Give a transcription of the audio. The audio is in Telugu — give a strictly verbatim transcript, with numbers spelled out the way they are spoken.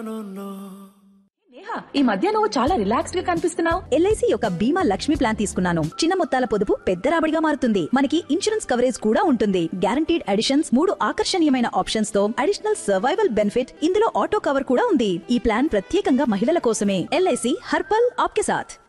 నేహా, ఈ మధ్య నువ్వు చాలా రిలాక్స్డ్ గా కనిపిస్తున్నావు. ఎల్ఐసి యొక్క బీమా లక్ష్మి ప్లాన్ తీసుకున్నాను. చిన్న మొత్తాల పొదుపు పెద్ద రాబడిగా మారుతుంది. మనకి ఇన్సూరెన్స్ కవరేజ్ కూడా ఉంటుంది. గ్యారంటీడ్ అడిషన్స్, మూడు ఆకర్షణీయమైన ఆప్షన్స్ తో అడిషనల్ సర్వైవల్ బెనిఫిట్, ఇందులో ఆటో కవర్ కూడా ఉంది. ఈ ప్లాన్ ప్రత్యేకంగా మహిళల కోసమే. ఎల్ఐసి హర్పల్ ఆప్కే సాథ్.